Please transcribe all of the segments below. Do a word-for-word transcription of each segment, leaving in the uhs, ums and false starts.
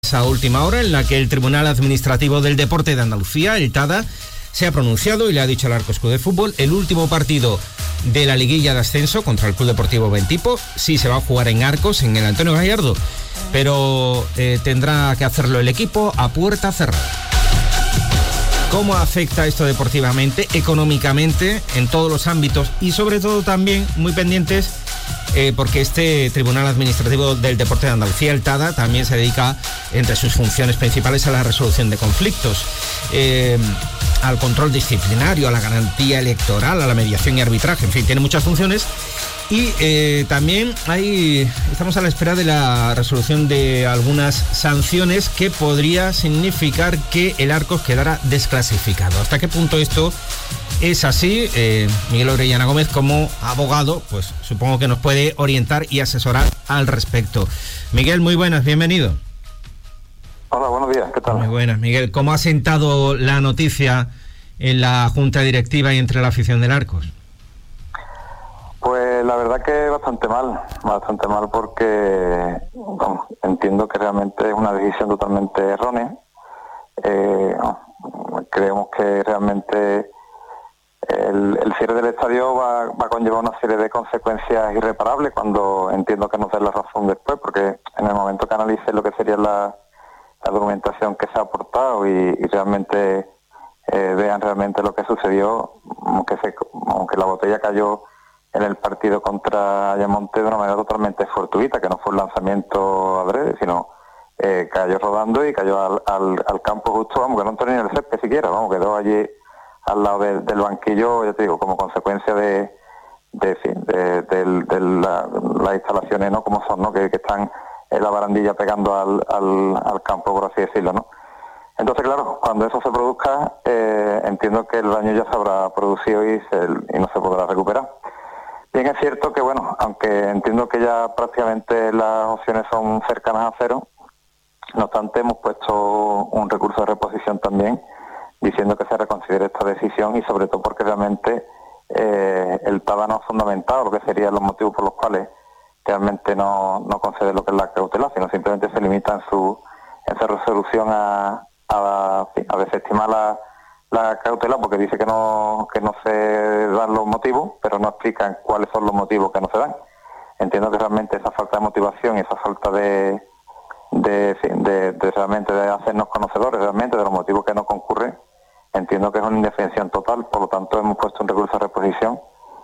A última hora en la que el Tribunal Administrativo del Deporte de Andalucía, el TADA, se ha pronunciado y le ha dicho al Arcos Club de Fútbol el último partido de la liguilla de ascenso contra el Club Deportivo Bentipo. Sí se va a jugar en Arcos, en el Antonio Gallardo, pero eh, tendrá que hacerlo el equipo a puerta cerrada. ¿Cómo afecta esto deportivamente, económicamente, en todos los ámbitos y sobre todo también muy pendientes eh, porque este Tribunal Administrativo del Deporte de Andalucía, el TADA, también se dedica entre sus funciones principales a la resolución de conflictos, eh, al control disciplinario, a la garantía electoral, a la mediación y arbitraje, en fin, tiene muchas funciones. Y eh, también hay, estamos a la espera de la resolución de algunas sanciones que podría significar que el Arcos quedara desclasificado. ¿Hasta qué punto esto es así? Eh, Miguel Orellana Gómez, como abogado, pues supongo que nos puede orientar y asesorar al respecto. Miguel, muy buenas, bienvenido. Hola, buenos días, ¿qué tal? Muy buenas, Miguel. ¿Cómo ha sentado la noticia en la Junta Directiva y entre la afición del Arcos? Pues la verdad que bastante mal, bastante mal porque bueno, entiendo que realmente es una decisión totalmente errónea. Eh, no, creemos que realmente el, el cierre del estadio va, va a conllevar una serie de consecuencias irreparables cuando entiendo que nos den la razón después, porque en el momento que analice lo que sería la, la documentación que se ha aportado y, y realmente eh, vean realmente lo que sucedió, aunque, se, aunque la botella cayó en el partido contra Ayamonte de una manera totalmente fortuita, que no fue un lanzamiento adrede, sino eh, cayó rodando y cayó al, al, al campo justo, vamos, que no entró ni en el césped siquiera, vamos, quedó allí al lado de, del banquillo, ya te digo, como consecuencia de de, de, de, de, de la, las instalaciones, ¿no?, como son, ¿no?, que, que están en la barandilla pegando al, al, al campo, por así decirlo, ¿no? Entonces, claro, cuando eso se produzca, eh, entiendo que el daño ya se habrá producido y, se, y no se podrá recuperar. Bien, es cierto que, bueno, aunque entiendo que ya prácticamente las opciones son cercanas a cero, no obstante hemos puesto un recurso de reposición también, diciendo que se reconsidere esta decisión y sobre todo porque realmente eh, el TADA no ha fundamentado lo que serían los motivos por los cuales realmente no, no concede lo que es la cautelar, sino simplemente se limita en su, en su resolución a, a, a desestimar la la cautela porque dice que no que no se dan los motivos, pero no explican cuáles son los motivos que no se dan. Entiendo que realmente esa falta de motivación y esa falta de de, de, de realmente de hacernos conocedores realmente de los motivos que no concurren, entiendo que es una indefensión total, por lo tanto hemos puesto un recurso de reposición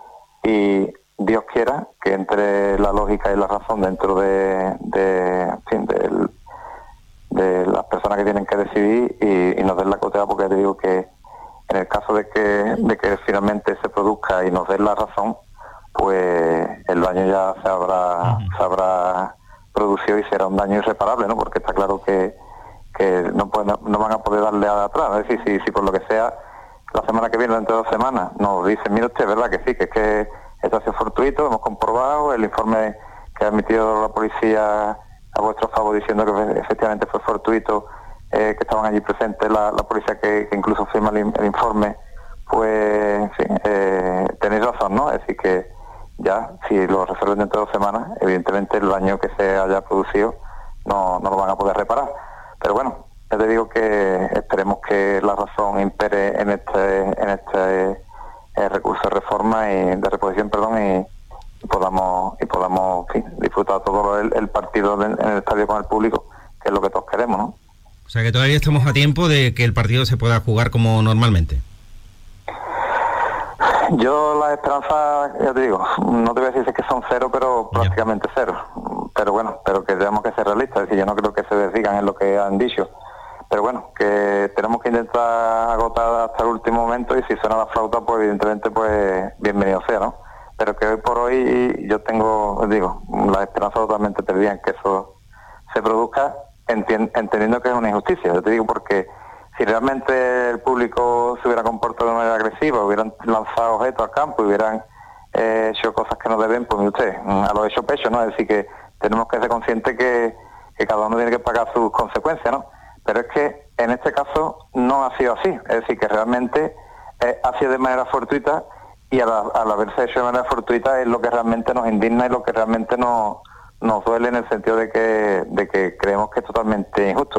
y Dios quiera que entre la lógica y la razón dentro de, de, en fin, del, de las personas que tienen que decidir y, y nos den la cautela, porque te digo que en el caso de que de que finalmente se produzca y nos den la razón, pues el daño ya se habrá se habrá producido y será un daño irreparable, ¿no? Porque está claro que, que no, pueden, no van a poder darle atrás. Es decir, si, si por lo que sea la semana que viene, dentro de dos semanas, nos dicen, mira usted, ¿verdad que sí? Que es que esto ha sido fortuito, hemos comprobado el informe que ha emitido la policía a vuestro favor diciendo que efectivamente fue fortuito, eh, que estaban allí presentes la, la policía que, que incluso firma el, el informe, pues en fin, eh, tenéis razón, ¿no? Es decir que ya, si lo resuelven dentro de dos semanas, evidentemente el daño que se haya producido no, no lo van a poder reparar. Pero bueno, ya te digo que esperemos que la razón impere en este en este eh, recurso de reforma y de reposición, perdón, y y podamos y podamos en fin, disfrutar todo el, el partido en el estadio con el público, que es lo que todos queremos, ¿no? O sea que todavía estamos a tiempo de que el partido se pueda jugar como normalmente. Yo las esperanzas, ya te digo, no te voy a decir que son cero, pero ya. prácticamente cero. Pero bueno, pero que tenemos que ser realistas, es decir, yo no creo que se desdigan en lo que han dicho. Pero bueno, que tenemos que intentar agotar hasta el último momento y si suena la flauta, pues evidentemente, pues bienvenido sea, ¿no? Pero que hoy por hoy yo tengo, digo, la esperanza totalmente perdida en que eso se produzca, enti- entendiendo que es una injusticia. Yo te digo porque si realmente el público se hubiera comportado de manera agresiva, hubieran lanzado objetos al campo, hubieran eh, hecho cosas que no deben, pues usted, a lo hecho pecho, ¿no? Es decir, que tenemos que ser conscientes que, que cada uno tiene que pagar sus consecuencias, ¿no? Pero es que en este caso no ha sido así. Es decir, que realmente eh, ha sido de manera fortuita. Y al, al haberse hecho de manera fortuita es lo que realmente nos indigna y lo que realmente nos, nos duele en el sentido de que, de que creemos que es totalmente injusto.